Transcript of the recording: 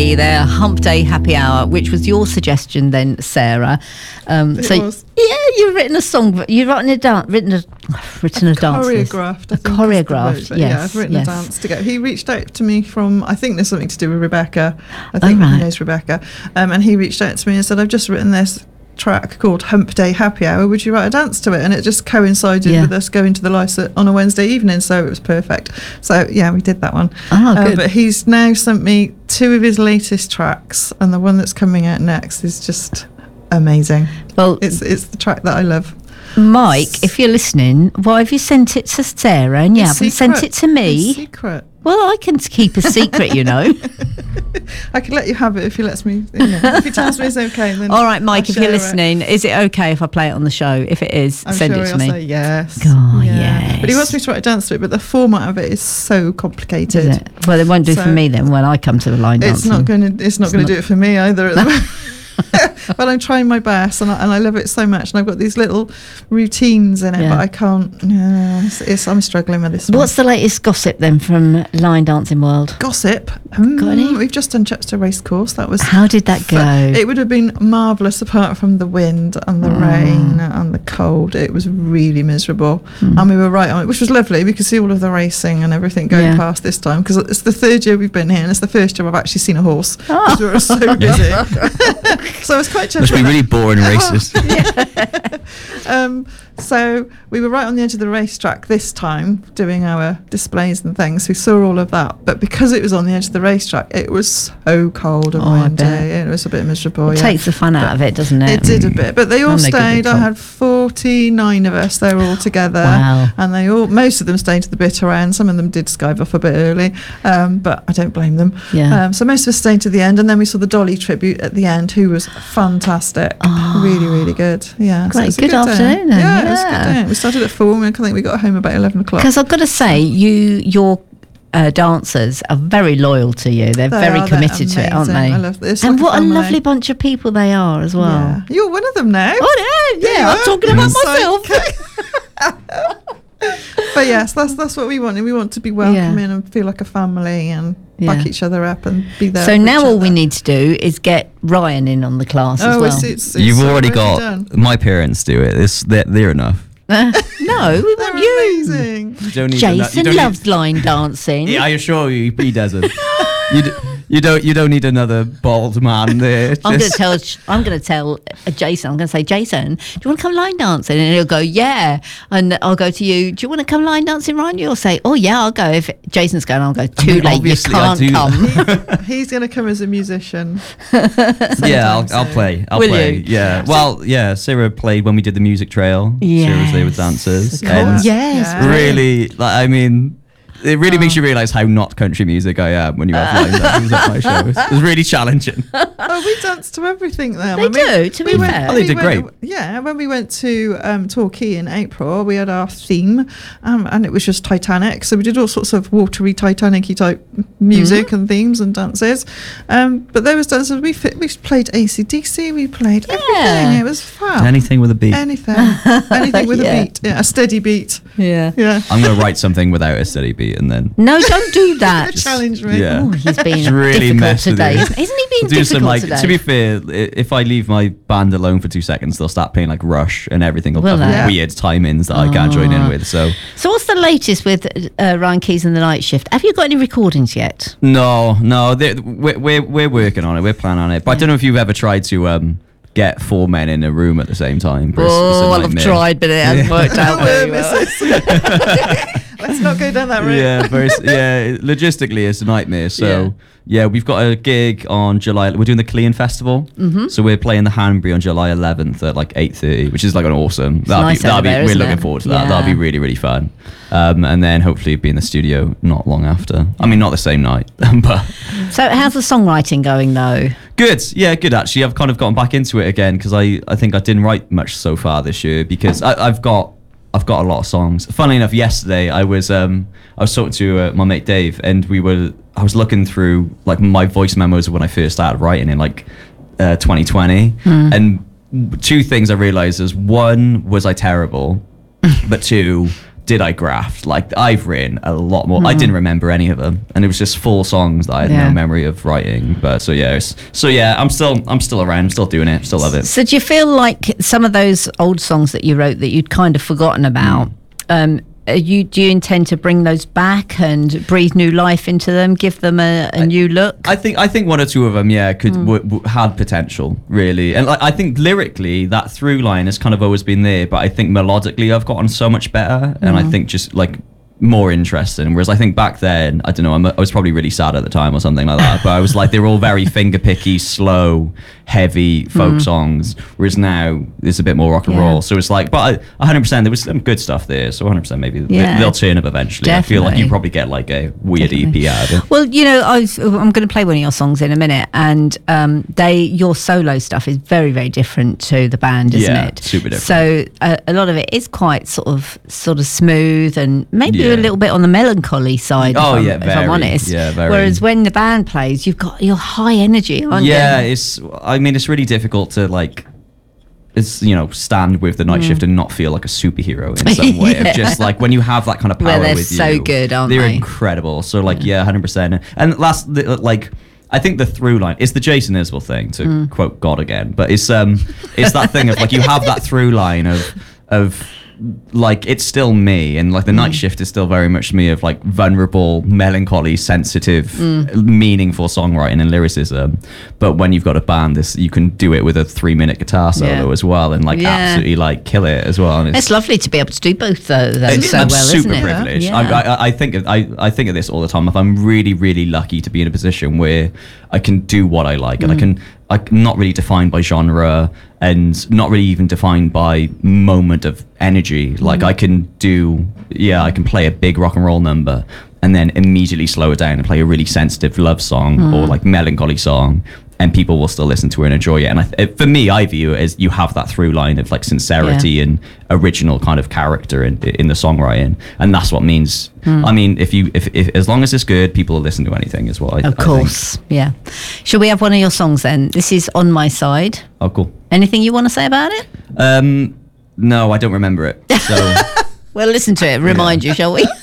be their Hump Day Happy Hour, which was your suggestion then, Sarah. It was. Yeah, you've written a song. You've written a dance. Written a dance. Choreographed. Choreographed. Yes. Yeah, I've written a dance together. He reached out to me from. I think there's something to do with Rebecca. I think he knows Rebecca. And he reached out to me and said, "I've just written this track called Hump Day Happy Hour. Would you write a dance to it?" And it just coincided with us going to the Lycett on a Wednesday evening, so it was perfect. So yeah, we did that one. Good. But he's now sent me 2 of his latest tracks, and the one that's coming out next is just amazing. Well, it's the track that I love. Mike, if you're listening, why have you sent it to Sarah and you haven't sent it to me? It's secret. Well, I can keep a secret, you know. I can let you have it if he lets me. If he tells me it's okay. Then all right, Mike, if you're listening, is it okay if I play it on the show? If it is, send it to me. I'll say yes. God, yes. But he wants me to write a dance to it, but the format of it is so complicated. Is it? Well, it won't do for me then when I come to the line dancing. It's not going to do it for me either at the moment. But I'm trying my best, and I love it so much. And I've got these little routines in it, but I can't. I'm struggling with this one. What's the latest gossip then from line dancing world? Gossip? Got any? We've just done Chepstow Racecourse. That was. How did that go? It would have been marvellous apart from the wind and the rain and the cold. It was really miserable, and we were right on it, which was lovely. We could see all of the racing and everything going past this time, because it's the 3rd year we've been here, and it's the first year I've actually seen a horse. Because we were so busy. So I was quite chuffed. Must be really boring races. So we were right on the edge of the racetrack this time, doing our displays and things. We saw all of that, but because it was on the edge of the racetrack, it was so cold and windy. It was a bit miserable. It takes the fun out of it, doesn't it? It did a bit, but they all stayed. I had 49 of us. They were all together, and most of them stayed to the bitter end. Some of them did skive off a bit early, but I don't blame them. So most of us stayed to the end, and then we saw the Dolly tribute at the end, who was fantastic. Really, really good. Yeah, great. So good afternoon. Yeah, it was a good day. We started at 4, and I think we got home about 11 o'clock. Because I've got to say, your dancers are very loyal to you. They're very committed to it, aren't they? I love this. And what a lovely bunch of people they are as well. Yeah. You're one of them now. Oh yeah, I'm talking about myself. But yes, that's what we want. And we want to be welcoming and feel like a family and back each other up and be there. So now all we need to do is get Ryan in on the class as well. It's You've already got done. My parents do it. They're enough. No, we want you. Amazing. Jason loves line dancing. Yeah, I assure you, he doesn't. You don't need another bald man there. I'm going to tell Jason. I'm going to say, Jason, do you want to come line dancing? And he'll go, yeah. And I'll go to you. Do you want to come line dancing, Ryan? You'll say, oh yeah, I'll go. If Jason's going, I'll go. Too late. You can't come. He's going to come as a musician. Yeah, I'll play. I'll play. You? Yeah. Well, yeah. Sarah played when we did the music trail. Yes. Sarah was there with dancers. And really, it really makes you realise how not country music I am when you have line dances at my shows. It was really challenging. We danced to everything there. They do, to be fair. They did great. Yeah, when we went to Torquay in April, we had our theme, and it was just Titanic. So we did all sorts of watery, Titanic-y type music and themes and dances. But there was dances. We played AC/DC. We played everything. It was fun. Anything with a beat. Anything with a beat. Yeah, a steady beat. Yeah. I'm going to write something without a steady beat. And then no, don't do that. Challenge me. Yeah. Oh, he's being really difficult today. Isn't he being difficult today? To be fair, if I leave my band alone for 2 seconds, they'll start playing like Rush, and everything will have weird timings that I can't join in with. So what's the latest with Ryan Keys and the Night Shift? Have you got any recordings yet? No. We're working on it. We're planning on it. But I don't know if you've ever tried to get 4 men in a room at the same time. I've tried, but it hasn't worked out very well. Let's not go down that route. Yeah, logistically it's a nightmare. So we've got a gig on July. We're doing the Clean Festival. So we're playing the Hanbury on July 11th at like 8:30, which is like an awesome. We're looking forward to that. That'll be really, really fun. And then hopefully be in the studio not long after. I mean, not the same night, but. So how's the songwriting going though? Good. Yeah, good actually. I've kind of gotten back into it again because I think I didn't write much so far this year because I've got a lot of songs. Funnily enough, yesterday I was talking to my mate Dave, and I was looking through like my voice memos when I first started writing in like 2020, and 2 things I realised is 1 was I terrible, but 2 did I graft? Like, I've written a lot more. I didn't remember any of them, and it was just 4 songs that I had no memory of writing. But I'm still around. I'm still doing it. Still love it. So do you feel like some of those old songs that you wrote that you'd kind of forgotten about? Do you intend to bring those back and breathe new life into them, give them a new look? I think one or two of them, had potential, really. And I think lyrically, that through line has kind of always been there, but I think melodically, I've gotten so much better, and I think just like more interesting. Whereas I think back then, I don't know, I was probably really sad at the time or something like that, but I was like, they were all very fingerpicky, slow, heavy folk songs, whereas now there's a bit more rock and roll. So it's like, but 100% there was some good stuff there, so 100% maybe they'll turn up eventually. Definitely. I feel like you probably get like a weird EP out of it. Well, you know, I'm going to play one of your songs in a minute, and your solo stuff is very, very different to the band, isn't it? Super different. So a lot of it is quite sort of smooth and maybe a little bit on the melancholy side, if I'm honest. Yeah, very. Whereas when the band plays, you've got your high energy, aren't you? Yeah, it's really difficult to like, stand with the Night Shift and not feel like a superhero in some way. Of just like when you have that kind of power they're with you. so good, aren't they? They're incredible. So 100%. And I think the through line is the Jason Isbell thing, to quote God again, but it's that thing of like you have that through line of like it's still me, and like the Night Shift is still very much me, of like vulnerable, melancholy, sensitive, meaningful songwriting and lyricism. But when you've got a band, you can do it with a 3-minute guitar solo as well, and like absolutely like kill it as well. And it's lovely to be able to do both those so well, super isn't it? privileged. Yeah. I think of this all the time. If I'm really, really lucky to be in a position where I can do what I like, and I'm not really defined by genre, and not really even defined by moment of energy. Like I can play a big rock and roll number and then immediately slow it down and play a really sensitive love song or like melancholy song, and people will still listen to it and enjoy it. And for me, I view it as you have that through line of like sincerity and original kind of character in the songwriting, and that's what means. I mean, if as long as it's good, people will listen to anything as well. Of course, yeah. Shall we have one of your songs then? This is On My Side. Oh, cool. Anything you want to say about it? No, I don't remember it. So we'll listen to it. Remind you, shall we?